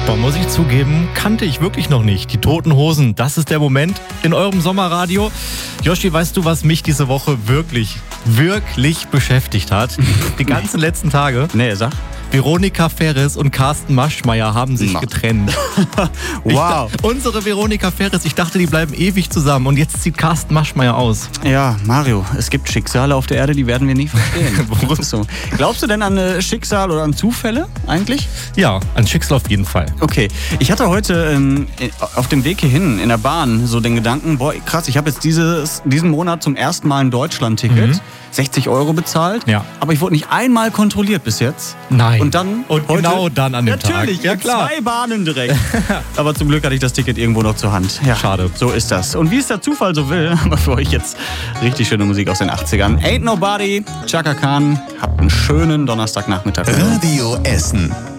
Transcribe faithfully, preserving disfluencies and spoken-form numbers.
Boah, muss ich zugeben, kannte ich wirklich noch nicht. Die Toten Hosen, das ist der Moment in eurem Sommerradio. Yoshi, weißt du, was mich diese Woche wirklich, wirklich beschäftigt hat? Die ganzen letzten Tage? Nee, sag. Veronika Ferres und Carsten Maschmeyer haben sich Na. getrennt. Wow. Ich, unsere Veronika Ferres, ich dachte, die bleiben ewig zusammen und jetzt zieht Carsten Maschmeyer aus. Ja, Mario, es gibt Schicksale auf der Erde, die werden wir nie verstehen. Warum? So. Glaubst du denn an äh, Schicksal oder an Zufälle eigentlich? Ja, ein Schicksal auf jeden Fall. Okay, ich hatte heute ähm, auf dem Weg hierhin in der Bahn so den Gedanken, boah, krass, ich habe jetzt dieses, diesen Monat zum ersten Mal ein Deutschland-Ticket, Mhm. sechzig Euro bezahlt, Ja. aber ich wurde nicht einmal kontrolliert bis jetzt. Nein. Und dann Und heute, genau dann an dem Tag. Natürlich, Ja, in klar. zwei Bahnen direkt. Aber zum Glück hatte ich das Ticket irgendwo noch zur Hand. Ja, Schade. So ist das. Und wie es der Zufall so will, haben wir für euch jetzt richtig schöne Musik aus den achtzigern. Ain't Nobody, Chaka Khan. Habt einen schönen Donnerstagnachmittag. Radio Essen.